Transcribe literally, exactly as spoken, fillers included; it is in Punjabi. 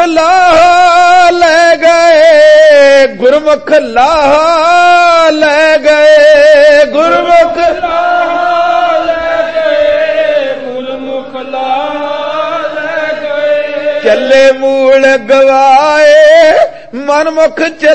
ਲਾਹ ਲੈ ਗਏ, ਗੁਰਮੁਖ ਲਾਹ ਲੈ ਗਏ, ਗੁਰਮੁਖ ਲਾਹ ਲੈ ਗਏ, ਗੁਰਮੁਖ ਲਾਹ ਲੈ ਗਏ। ਚੱਲੇ ਮੂਲ ਗਵਾਏ, ਮਨਮੁਖ ਚੱਲੇ